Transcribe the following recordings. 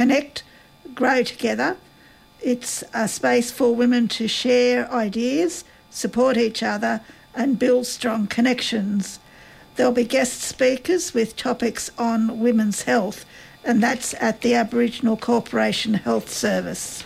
connect, grow together. It's a space for women to share ideas, support each other and build strong connections. There'll be guest speakers with topics on women's health, and that's at the Aboriginal Corporation Health Service.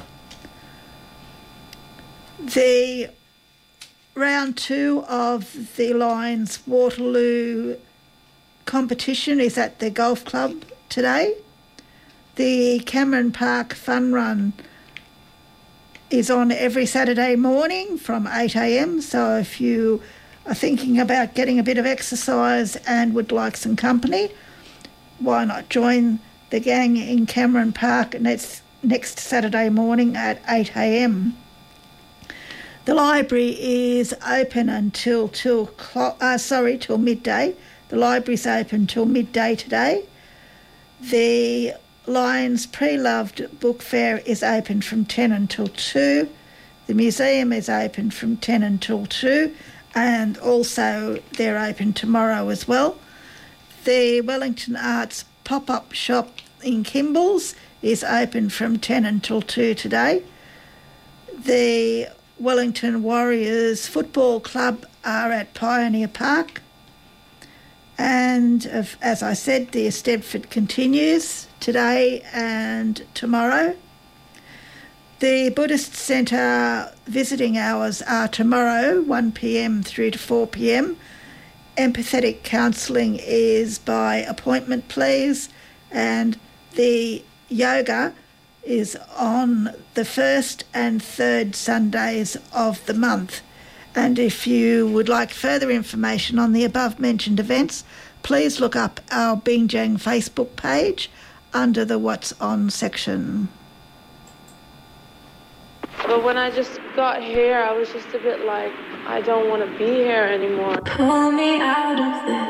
The round 2 of the Lions Waterloo competition is at the golf club today. The Cameron Park Fun Run is on every Saturday morning from 8 a.m, so if you are thinking about getting a bit of exercise and would like some company, why not join the gang in Cameron Park next Saturday morning at 8 a.m. The library is open until midday. The library's open till midday today. The Lions Pre-Loved Book Fair is open from 10 until 2. The museum is open from 10 until 2, and also they're open tomorrow as well. The Wellington Arts pop-up shop in Kimball's is open from 10 until 2 today. The Wellington Warriors Football Club are at Pioneer Park. And as I said, the Eisteddfod continues today and tomorrow. The Buddhist Centre visiting hours are tomorrow, 1 p.m. through to 4 p.m. Empathetic counselling is by appointment, please. And the yoga is on the first and third Sundays of the month. And if you would like further information on the above-mentioned events, please look up our Bingjang Facebook page under the What's On section. But when I just got here, I was just a bit like, I don't want to be here anymore. Pull me out of this.